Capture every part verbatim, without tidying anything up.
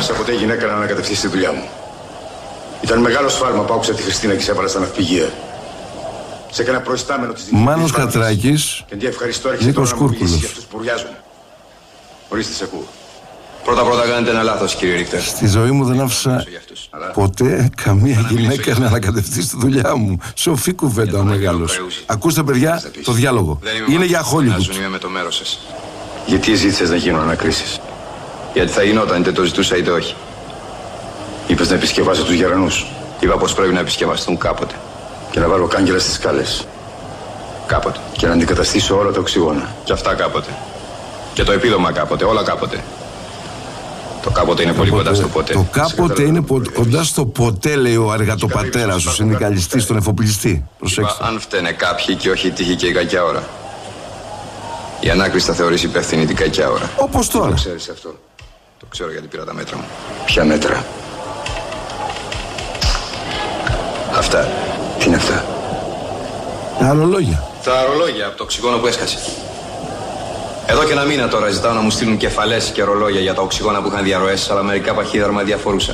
άφησα ποτέ γυναίκα να ανακατευτεί στη δουλειά μου. Ήταν μεγάλο σφάλμα που άκουσα τη Χριστίνα και σε έβαλα στα ναυπηγεία. Σε έκανα προϊστάμενο της δικής Μάνος Κατράκης, Νίκος Κούρκουλος. Ορίστε, σε ακούω. Πρώτα πρώτα κάνετε ένα λάθος, κύριε Ρίχτερ. Στη ζωή μου δεν άφησα ποτέ καμία γυναίκα να ανακατευτεί στη δουλειά μου. Σοφή κουβέντα ο μεγάλος. Ακούστε, παιδιά, το διάλογο. Είναι για Hollywood. Είμαι με το μέρος σας. Γιατί ζήτησες να γίνουν ανακρίσεις? Γιατί θα γινόταν, είτε το ζητούσα είτε όχι. Είπες να επισκευάσω τους γερανούς. Είπα πως πρέπει να επισκευαστούν κάποτε. Και να βάλω κάγκελα στις σκάλες. Κάποτε. Και να αντικαταστήσω όλα τα οξυγόνα. Και αυτά κάποτε. Και το επίδομα κάποτε, όλα κάποτε. Το κάποτε είναι πολύ κοντά στο ποτέ. Το κάποτε είναι πο... κοντά στο ποτέ, λέει ο αργατοπατέρας, ο συνδικαλιστής, τον εφοπλιστή. Προσέξτε. Αν φταίνε κάποιοι και όχι η τύχη και η κακιά ώρα. Η ανάκριση θα θεωρήσει υπεύθυνη την κακιά ώρα. Όπως τώρα. Το ξέρεις αυτό? Το ξέρω γιατί πήρα τα μέτρα μου. Ποια μέτρα? Αυτά. Τι είναι αυτά? Τα αρολόγια. Τα αρολόγια από το οξυγόνο που έσκασε. Εδώ και ένα μήνα τώρα ζητάω να μου στείλουν κεφαλές και ρολόγια για τα οξυγόνα που είχαν διαρροές, αλλά μερικά παχύδαρμα διαφορούσαν.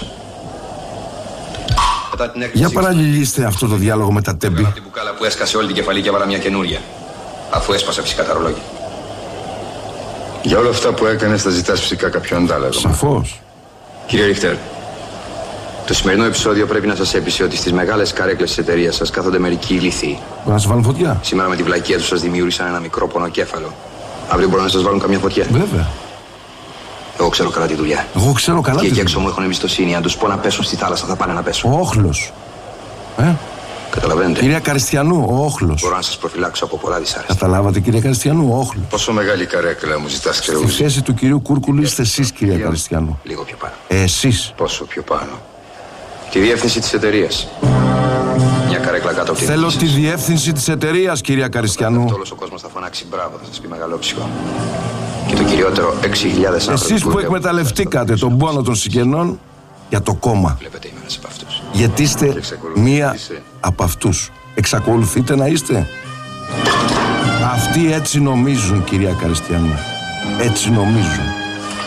Για παραλληλήστε αυτό το διάλογο με τα τέμπη. Από την μπουκάλα που έσκασε όλη την κεφαλή και έβαλα μια καινούρια. Αφού έσπασα φυσικά τα ρολόγια. Για όλα αυτά που έκανες θα ζητάς φυσικά κάποιο αντάλλαγμα. Σαφώς. Κύριε Ρίχτερ, το σημερινό επεισόδιο πρέπει να σας έπεισε ότι στις μεγάλες καρέκλες της εταιρείας σας κάθονται μερικοί ηλίθιοι. Να σας βάλουν φωτιά. Σήμερα με τη βλακεία τους σας δημιούργησαν ένα μικρό πονοκέφαλο. Αύριο μπορούν να σας βάλουν καμιά φωτιά. Βέβαια. Εγώ ξέρω καλά τη δουλειά. Εγώ ξέρω καλά και τη εκεί δουλειά. έξω μου έχουν εμπιστοσύνη. Αν τους πω να πέσουν στη θάλασσα θα πάνε να πέσουν. Ο Όχλος. Ε? Καταλαβαίνετε. Κυρία Καριστιανού, ο Όχλος. Μπορώ να σας προφυλάξω από πολλά δυσάρεστα. Καταλάβατε, κυρία Καριστιανού, ο Όχλος. Πόσο μεγάλη καρέκλα μου ζητάς, Στη Κρεούζη? θέση του κυρίου Κούρκουλου είστε εσείς, κυρία Καριστιανού. Λίγο πιο πάνω. Εσείς. Πόσο πιο πάνω? Τη διεύθυνση της εταιρείας. Μια καρέκλα κάτω από την Θέλω δική τη σας. διεύθυνση της εταιρείας, κυρία Καριστιανού. Όλος ο κόσμος θα φωνάξει μπράβο, θα σας πει μεγαλόψυχο. Και το κυριότερο, έξι χιλιάδες άνθρωποι. Εσείς που εκμεταλλευτήκατε τον πόνο των συγγενών για το κόμμα. Βλέπετε, είμαι ένας από αυτούς. Γιατί είστε μία από αυτούς. Εξακολουθείτε να είστε. Αυτοί έτσι νομίζουν, κυρία Καριστιανού. Έτσι νομίζουν.